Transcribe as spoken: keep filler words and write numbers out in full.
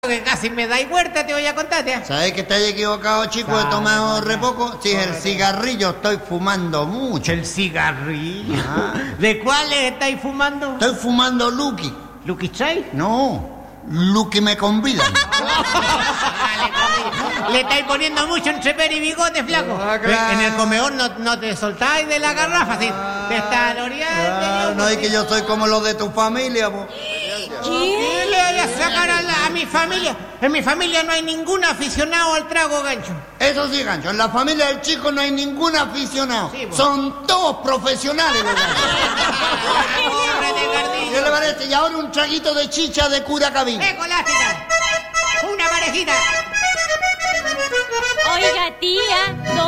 que casi me dais vuelta, te voy a contarte. ¿Sabes que estáis equivocado, chico? He tomado re poco. Si es el cigarrillo, estoy fumando mucho. ¿El cigarrillo? Ah. ¿De cuáles estáis fumando? Estoy fumando Lucky. ¿Lucky Strike? No, Lucky me convidan. Le estáis poniendo mucho entre pera y bigote, flaco. Ah, claro. En el comedor no, no te soltáis de la garrafa, ¿sí? Te están oreando. Ah, no es que yo soy como los de tu familia, po. ¿Qué le voy a sacar a, la, a mi familia? En mi familia no hay ningún aficionado al trago, Gancho. Eso sí, Gancho. En la familia del chico no hay ningún aficionado. Sí, son todos profesionales los ganchos. ¿Qué le parece? Y ahora un traguito de chicha de cura cabina. ¡Eh, colástica! ¡Una parejita! Oiga, tía,